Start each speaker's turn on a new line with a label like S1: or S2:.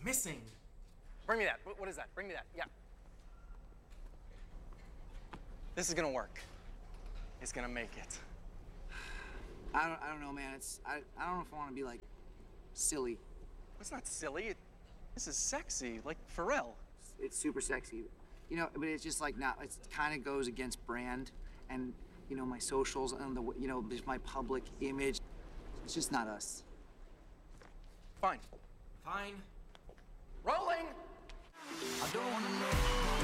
S1: missing.
S2: Bring me that. What is that? Bring me that. Yeah. This is gonna work. It's gonna make it.
S3: I don't know, man. I don't know if I want to be like silly.
S2: It's not silly. This is sexy, like Pharrell.
S3: It's super sexy, you know. But it's just like not. It kind of goes against brand and my socials and just my public image. It's just not us.
S2: Fine.
S1: Fine.
S2: Rolling.
S3: I don't want to know.